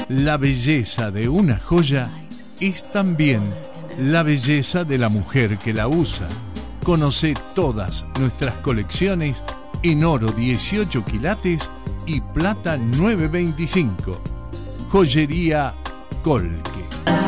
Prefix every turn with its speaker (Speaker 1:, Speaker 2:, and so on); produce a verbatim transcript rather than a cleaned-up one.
Speaker 1: La belleza de una joya es también la belleza de la mujer que la usa. Conoce todas nuestras colecciones en oro dieciocho quilates y plata nueve veinticinco. Joyería Colqui.